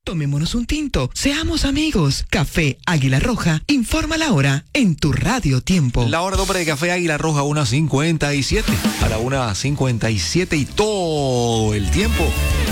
Tomémonos un tinto, seamos amigos. Café Águila Roja, informa la hora en tu Radio Tiempo. La hora doble de Café Águila Roja, 1:57. A la 1:57 y todo el tiempo.